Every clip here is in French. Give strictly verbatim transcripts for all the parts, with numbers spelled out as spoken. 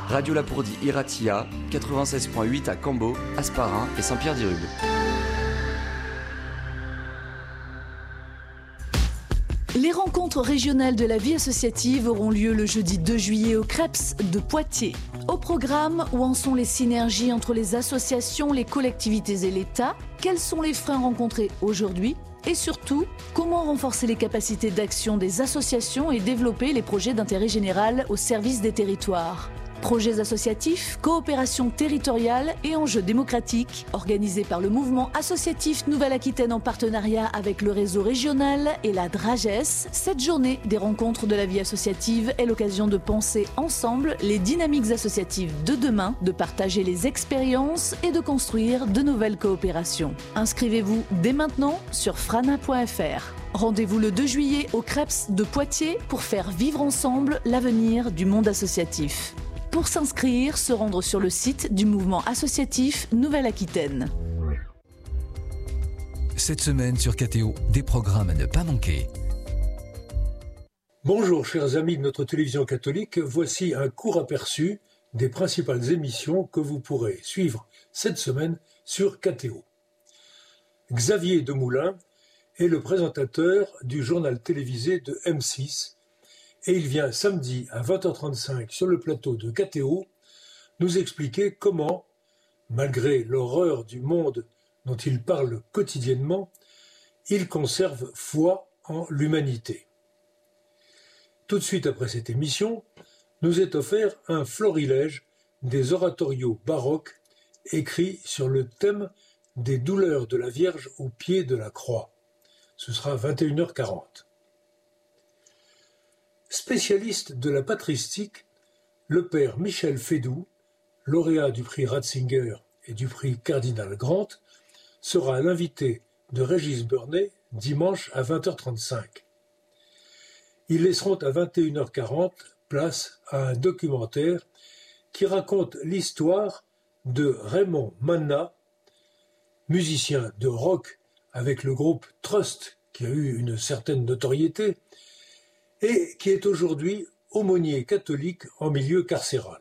Radio Lapourdie Iratia, quatre-vingt-seize virgule huit à Cambo, Hasparren et Saint-Pierre-d'Irube. Les rencontres régionales de la vie associative auront lieu le jeudi deux juillet au Creps de Poitiers. Au programme, où en sont les synergies entre les associations, les collectivités et l'État? Quels sont les freins rencontrés aujourd'hui? Et surtout, comment renforcer les capacités d'action des associations et développer les projets d'intérêt général au service des territoires? Projets associatifs, coopération territoriale et enjeux démocratiques, organisés par le mouvement associatif Nouvelle-Aquitaine en partenariat avec le réseau régional et la DRAGES, cette journée des rencontres de la vie associative est l'occasion de penser ensemble les dynamiques associatives de demain, de partager les expériences et de construire de nouvelles coopérations. Inscrivez-vous dès maintenant sur frana point f r. Rendez-vous le deux juillet au Creps de Poitiers pour faire vivre ensemble l'avenir du monde associatif. Pour s'inscrire, se rendre sur le site du mouvement associatif Nouvelle-Aquitaine. Cette semaine sur K T O, des programmes à ne pas manquer. Bonjour chers amis de notre télévision catholique, voici un court aperçu des principales émissions que vous pourrez suivre cette semaine sur K T O. Xavier Demoulin est le présentateur du journal télévisé de M six. Et il vient samedi à vingt heures trente-cinq sur le plateau de K T O nous expliquer comment, malgré l'horreur du monde dont il parle quotidiennement, il conserve foi en l'humanité. Tout de suite après cette émission, nous est offert un florilège des oratorios baroques écrits sur le thème des douleurs de la Vierge au pied de la croix. Ce sera vingt et une heures quarante. Spécialiste de la patristique, le père Michel Fédoux, lauréat du prix Ratzinger et du prix Cardinal Grant, sera l'invité de Régis Burnet dimanche à vingt heures trente-cinq. Ils laisseront à vingt et une heures quarante place à un documentaire qui raconte l'histoire de Raymond Manna, musicien de rock avec le groupe Trust qui a eu une certaine notoriété, et qui est aujourd'hui aumônier catholique en milieu carcéral.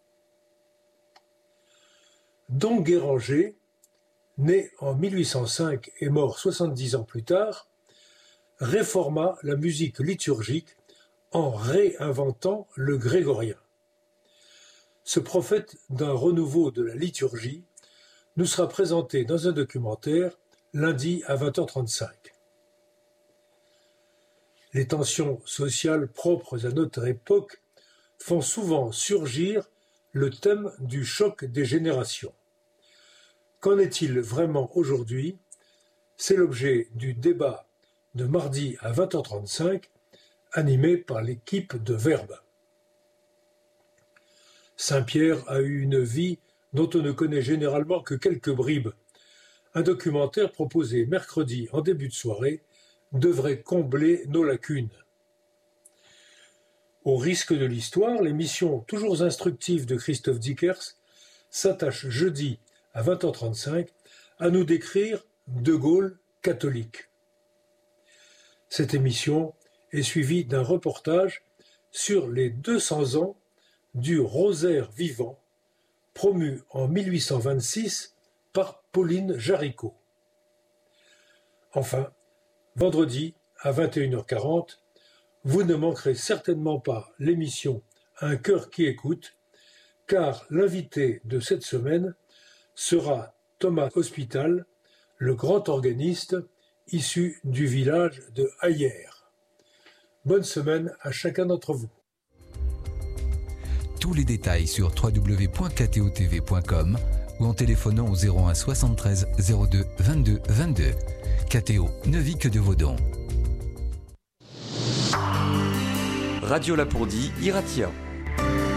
Don Guéranger, né en mille huit cent cinq et mort soixante-dix ans plus tard, réforma la musique liturgique en réinventant le grégorien. Ce prophète d'un renouveau de la liturgie nous sera présenté dans un documentaire lundi à vingt heures trente-cinq. Les tensions sociales propres à notre époque font souvent surgir le thème du choc des générations. Qu'en est-il vraiment aujourd'hui? C'est l'objet du débat de mardi à vingt heures trente-cinq, animé par l'équipe de Verbe. Saint-Pierre a eu une vie dont on ne connaît généralement que quelques bribes. Un documentaire proposé mercredi en début de soirée devrait combler nos lacunes. Au risque de l'histoire, l'émission toujours instructive de Christophe Dickers s'attache jeudi à vingt heures trente-cinq à nous décrire De Gaulle catholique. Cette émission est suivie d'un reportage sur les deux cents ans du Rosaire vivant, promu en mille huit cent vingt-six par Pauline Jaricot. Enfin, vendredi, à vingt et une heures quarante, vous ne manquerez certainement pas l'émission Un cœur qui écoute, car l'invité de cette semaine sera Thomas Hospital, le grand organiste issu du village de Hayères. Bonne semaine à chacun d'entre vous. Tous les détails sur w w w point k t o t v point com ou en téléphonant au zéro un soixante-treize zéro deux vingt-deux vingt-deux. K T O ne vit que de vos dons. Radio Lapourdie Iratia.